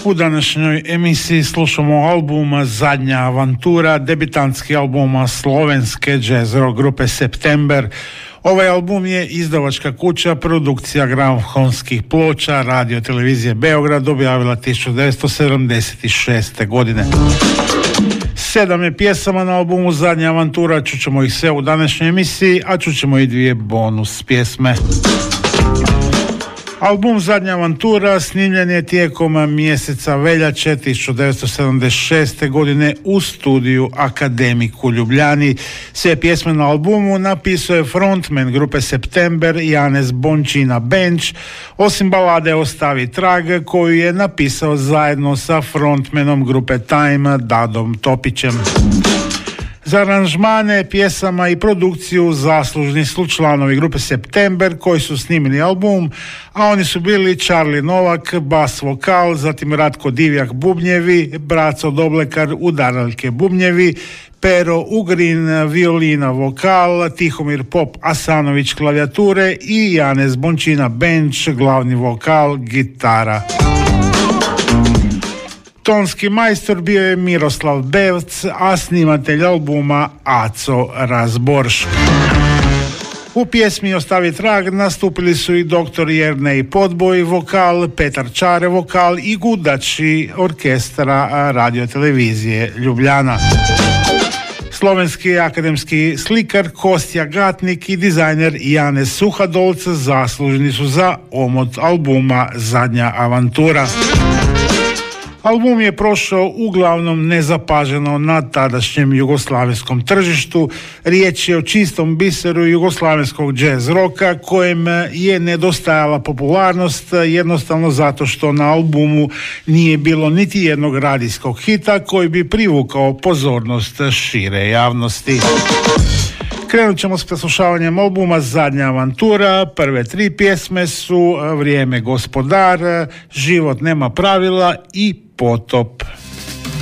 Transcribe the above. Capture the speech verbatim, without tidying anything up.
U današnjoj emisiji slušamo album Zadnja avantura, debitantski album slovenske jazz rock grupe September. Ovaj album je izdavačka kuća, produkcija gramofonskim ploča, radio televizije Beograd objavila tisuću devetsto sedamdeset šeste. godine. Sedam je pjesama na albumu Zadnja avantura, čućemo ih sve u današnjoj emisiji, a čućemo i dvije bonus pjesme. Album Zadnja avantura snimljen je tijekom mjeseca veljače tisuću devetsto sedamdeset šeste. godine u studiju Akademik u Ljubljani. Sve pjesme na albumu napisao je frontman grupe September Janez Bončina Benč, osim balade Ostavi trag koju je napisao zajedno sa frontmanom grupe Time Dadom Topićem. Za aranžmane, pjesama i produkciju zaslužni su članovi grupe September koji su snimili album, a oni su bili Charlie Novak, bas vokal, zatim Ratko Divjak bubnjevi, Braco Doblekar udaraljke bubnjevi, Pero Ugrin violina vokal, Tihomir Pop Asanović klavijature i Janez Bončina Benč glavni vokal gitara. Tonski majstor bio je Miroslav Bevc, a snimatelj albuma Aco Razborš. U pjesmi Ostavi trag nastupili su i doktor Jernej Podboj vokal, Petar Čare vokal i gudači orkestra radio televizije Ljubljana. Slovenski akademski slikar Kostja Gatnik i dizajner Janez Suhadolc zaslužni su za omot albuma Zadnja avantura. Album je prošao uglavnom nezapaženo na tadašnjem jugoslavenskom tržištu. Riječ je o čistom biseru jugoslavenskog jazz roka kojem je nedostajala popularnost jednostavno zato što na albumu nije bilo niti jednog radijskog hita koji bi privukao pozornost šire javnosti. Krenut ćemo s preslušavanjem albuma Zadnja avantura. Prve tri pjesme su Vrijeme gospodar, Život nema pravila i Potop.